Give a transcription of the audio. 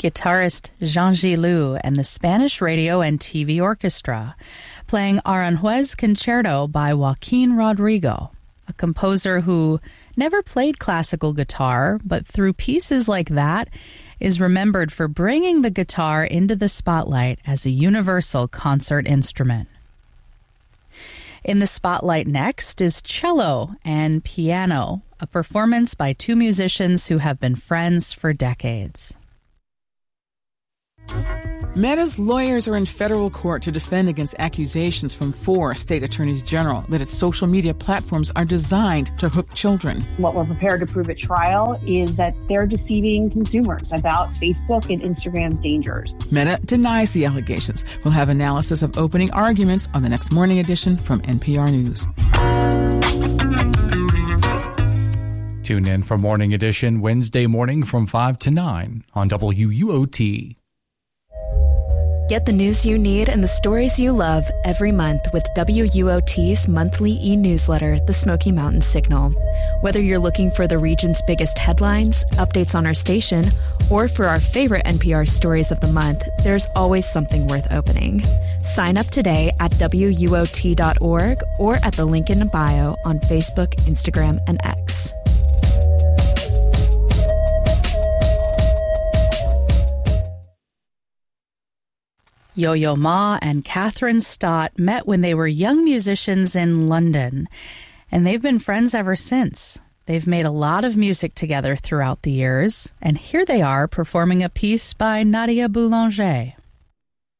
guitarist Jean Gilou and the Spanish Radio and TV Orchestra, playing Aranjuez Concerto by Joaquin Rodrigo, a composer who never played classical guitar, but through pieces like that is remembered for bringing the guitar into the spotlight as a universal concert instrument. In the spotlight next is Cello and Piano, a performance by two musicians who have been friends for decades. Meta's lawyers are in federal court to defend against accusations from 4 state attorneys general that its social media platforms are designed to hook children. What we're prepared to prove at trial is that they're deceiving consumers about Facebook and Instagram's dangers. Meta denies the allegations. We'll have analysis of opening arguments on the next morning edition from NPR News. Tune in for Morning Edition Wednesday morning from 5 to 9 on WUOT. Get the news you need and the stories you love every month with WUOT's monthly e-newsletter, The Smoky Mountain Signal. Whether you're looking for the region's biggest headlines, updates on our station, or for our favorite NPR stories of the month, there's always something worth opening. Sign up today at WUOT.org or at the link in the bio on Facebook, Instagram, and X. Yo-Yo Ma and Catherine Stott met when they were young musicians in London, and they've been friends ever since. They've made a lot of music together throughout the years, and here they are performing a piece by Nadia Boulanger.